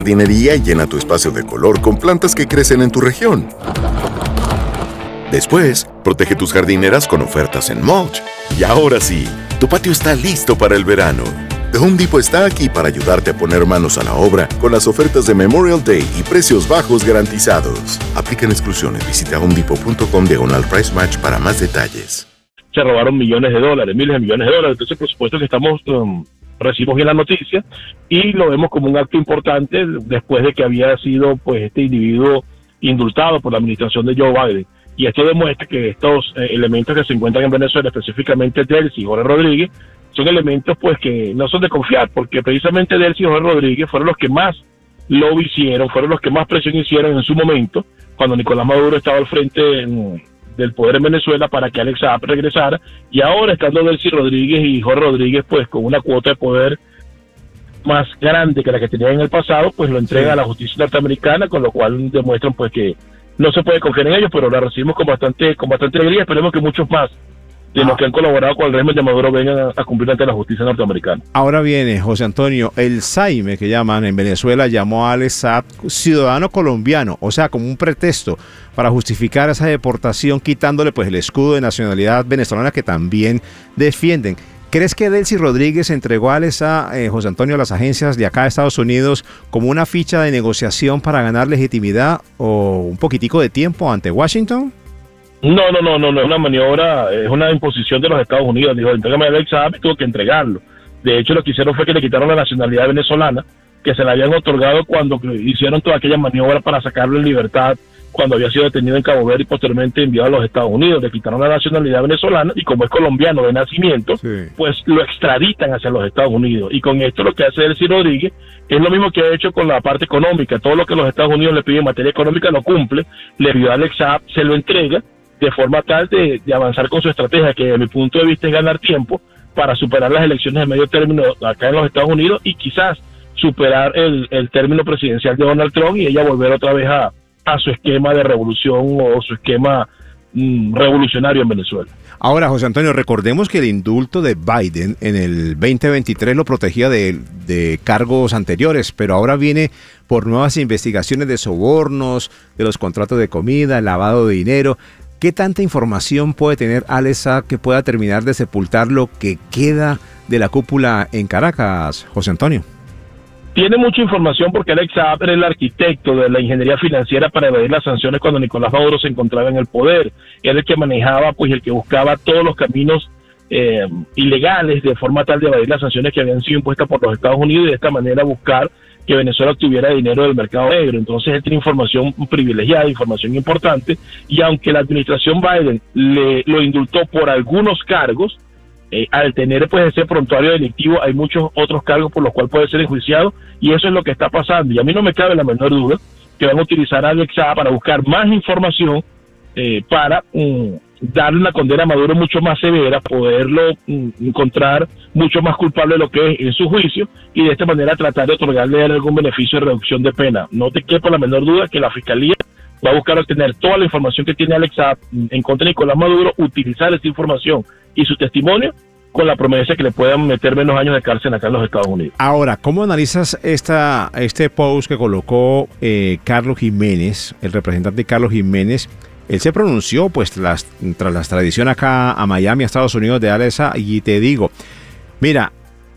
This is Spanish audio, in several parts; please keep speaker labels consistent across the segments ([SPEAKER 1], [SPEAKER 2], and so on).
[SPEAKER 1] jardinería y llena tu espacio de color con plantas que crecen en tu región. Después, protege tus jardineras con ofertas en mulch. Y ahora sí, tu patio está listo para el verano. The Home Depot está aquí para ayudarte a poner manos a la obra con las ofertas de Memorial Day y precios bajos garantizados. Aplican exclusiones. Visita homedepot.com/price match para más detalles.
[SPEAKER 2] Se robaron millones de dólares, miles de millones de dólares. Entonces, por supuesto que recibimos bien la noticia y lo vemos como un acto importante después de que había sido pues este individuo indultado por la administración de Joe Biden. Y esto demuestra que estos elementos que se encuentran en Venezuela, específicamente Delcy y Jorge Rodríguez, son elementos pues que no son de confiar, porque precisamente Delcy y Jorge Rodríguez fueron los que más lobby hicieron, fueron los que más presión hicieron en su momento, cuando Nicolás Maduro estaba al frente del poder en Venezuela para que Alex Saab regresara, y ahora estando Delcy Rodríguez y Jorge Rodríguez pues con una cuota de poder más grande que la que tenían en el pasado, pues lo entrega a la justicia norteamericana, con lo cual demuestran pues que no se puede confiar en ellos, pero la recibimos con bastante alegría. Esperemos que muchos más de los que han colaborado con el régimen de Maduro vengan a cumplir ante la justicia norteamericana.
[SPEAKER 3] Ahora viene, José Antonio, el SAIME que llaman en Venezuela llamó a Alex Saab ciudadano colombiano, o sea, como un pretexto para justificar esa deportación, quitándole pues el escudo de nacionalidad venezolana que también defienden. ¿Crees que Delcy Rodríguez entregó a Alex Saab, José Antonio, a las agencias de acá de Estados Unidos como una ficha de negociación para ganar legitimidad o un poquitico de tiempo ante Washington?
[SPEAKER 2] No, es una maniobra, es una imposición de los Estados Unidos. Dijo, entrégame a Alex Saab, tuvo que entregarlo. De hecho, lo que hicieron fue que le quitaron la nacionalidad venezolana, que se le habían otorgado cuando hicieron toda aquella maniobra para sacarlo en libertad, cuando había sido detenido en Cabo Verde y posteriormente enviado a los Estados Unidos. Le quitaron la nacionalidad venezolana y como es colombiano de nacimiento, pues lo extraditan hacia los Estados Unidos. Y con esto lo que hace Delcy Rodríguez es lo mismo que ha hecho con la parte económica. Todo lo que los Estados Unidos le piden en materia económica lo cumple, le envió a Alex Saab, se lo entrega, de forma tal de avanzar con su estrategia, que desde mi punto de vista es ganar tiempo para superar las elecciones de medio término acá en los Estados Unidos y quizás superar el término presidencial de Donald Trump y ella volver otra vez a su esquema de revolución o su esquema revolucionario en Venezuela.
[SPEAKER 3] Ahora, José Antonio, recordemos que el indulto de Biden en el 2023 lo protegía de cargos anteriores, pero ahora viene por nuevas investigaciones de sobornos, de los contratos de comida, el lavado de dinero. ¿Qué tanta información puede tener Alex Saab que pueda terminar de sepultar lo que queda de la cúpula en Caracas, José Antonio?
[SPEAKER 2] Tiene mucha información porque Alex Saab era el arquitecto de la ingeniería financiera para evadir las sanciones cuando Nicolás Maduro se encontraba en el poder. Era el que manejaba, pues el que buscaba todos los caminos ilegales de forma tal de evadir las sanciones que habían sido impuestas por los Estados Unidos y de esta manera buscar que Venezuela obtuviera dinero del mercado negro. Entonces él tiene información privilegiada, información importante, y aunque la administración Biden lo indultó por algunos cargos, al tener pues ese prontuario delictivo hay muchos otros cargos por los cuales puede ser enjuiciado, y eso es lo que está pasando. Y a mí no me cabe la menor duda que van a utilizar a Alex Saab para buscar más información para darle una condena a Maduro mucho más severa, poderlo encontrar mucho más culpable de lo que es en su juicio y de esta manera tratar de otorgarle algún beneficio de reducción de pena. No te quepa la menor duda que la Fiscalía va a buscar obtener toda la información que tiene Alex Saab en contra de Nicolás Maduro, utilizar esta información y su testimonio con la promesa que le puedan meter menos años de cárcel acá en los Estados Unidos.
[SPEAKER 3] Ahora, ¿cómo analizas este post que colocó Carlos Jiménez, el representante Carlos Jiménez? Él se pronunció pues tras la extradición acá a Miami, a Estados Unidos de Alex Saab, y te digo, mira,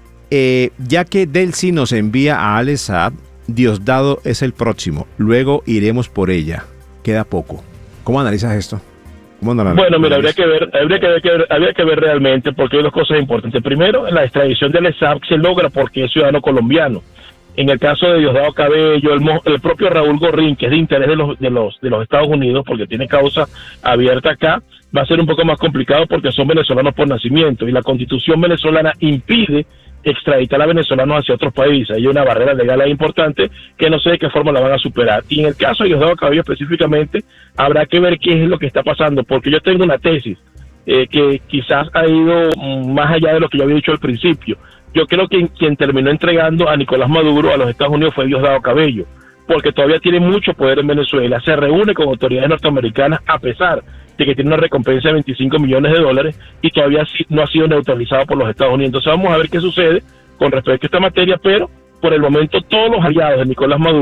[SPEAKER 3] ya que Delcy nos envía a Alex Saab, Diosdado es el próximo, luego iremos por ella, queda poco. ¿Cómo analizas esto?
[SPEAKER 2] Bueno, mira, habría que ver realmente, porque hay dos cosas importantes. Primero, la extradición de Alex Saab se logra porque es ciudadano colombiano. En el caso de Diosdado Cabello, el propio Raúl Gorrín, que es de interés de los Estados Unidos, porque tiene causa abierta acá, va a ser un poco más complicado porque son venezolanos por nacimiento y la Constitución venezolana impide extraditar a venezolanos hacia otros países. Hay una barrera legal ahí importante que no sé de qué forma la van a superar. Y en el caso de Diosdado Cabello específicamente, habrá que ver qué es lo que está pasando, porque yo tengo una tesis que quizás ha ido más allá de lo que yo había dicho al principio. Yo creo que quien terminó entregando a Nicolás Maduro a los Estados Unidos fue Diosdado Cabello, porque todavía tiene mucho poder en Venezuela, se reúne con autoridades norteamericanas a pesar de que tiene una recompensa de $25 millones y todavía no ha sido neutralizado por los Estados Unidos. Entonces vamos a ver qué sucede con respecto a esta materia, pero por el momento todos los aliados de Nicolás Maduro